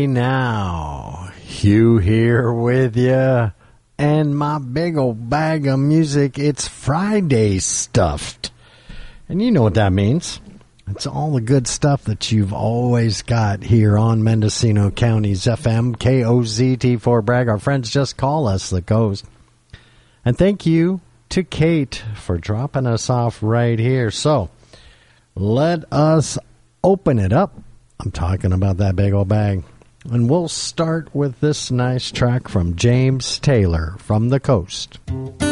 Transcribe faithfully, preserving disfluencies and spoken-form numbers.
Now, Hugh here with you, and my big old bag of music. It's Friday stuffed, and you know what that means. It's all the good stuff that you've always got here on Mendocino County's F M, K O Z T four Bragg. Our friends just call us the Coast. And thank you to Kate for dropping us off right here. So, let us open it up. I'm talking about that big old bag. And we'll start with this nice track from James Taylor from the Coast.